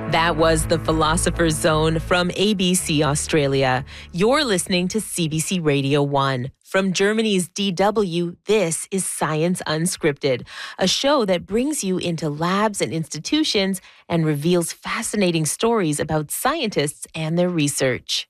That was The Philosopher's Zone from ABC Australia. You're listening to CBC Radio 1. From Germany's DW, this is Science Unscripted, a show that brings you into labs and institutions and reveals fascinating stories about scientists and their research.